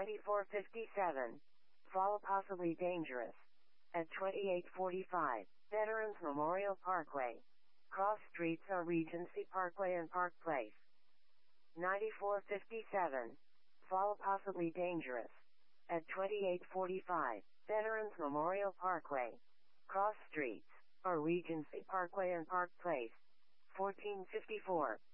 9457. Fall possibly dangerous. At 2845, Veterans Memorial Parkway. Cross streets are Regency Parkway and Park Place. 9457. Fall possibly dangerous. At 2845, Veterans Memorial Parkway. Cross streets are Regency Parkway and Park Place. 1454.